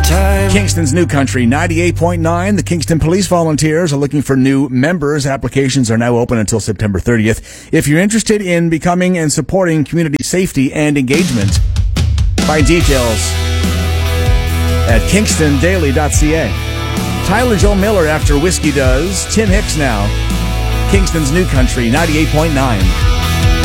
time. Kingston's New Country 98.9. The Kingston Police Volunteers are looking for new members. Applications are now open until September 30th. If you're interested in becoming and supporting community safety and engagement, find details at kingstondaily.ca. Tyler Joe Miller after Whiskey Does. Tim Hicks now. Kingston's New Country 98.9.